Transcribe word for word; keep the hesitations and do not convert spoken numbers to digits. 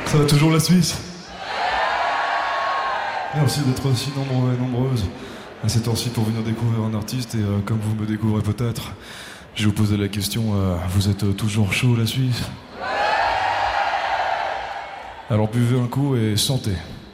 Ça va toujours la Suisse? Merci d'être aussi nombreux et nombreuses à cette heure-ci pour venir découvrir un artiste. Et euh, comme vous me découvrez peut-être, je vais vous poser la question, euh, vous êtes euh, toujours chaud la Suisse? Alors buvez un coup et sentez.